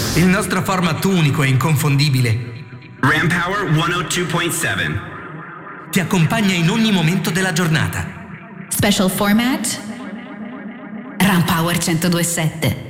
Il nostro format unico e inconfondibile Ram Power 102.7 ti accompagna in ogni momento della giornata. Special format Ram Power 102.7.